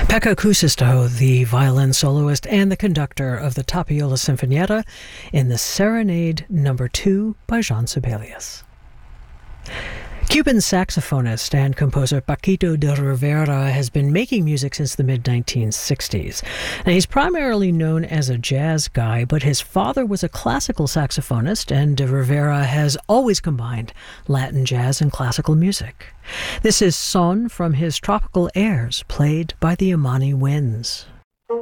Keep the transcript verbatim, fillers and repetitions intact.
Pekka Kuusisto, the violin soloist and the conductor of the Tapiola Sinfonietta in the Serenade Number Two by Jean Sibelius. Cuban saxophonist and composer Paquito de Rivera has been making music since the mid nineteen sixties. Now, he's primarily known as a jazz guy, but his father was a classical saxophonist, and de Rivera has always combined Latin jazz and classical music. This is Son from his Tropical Airs, played by the Imani Winds.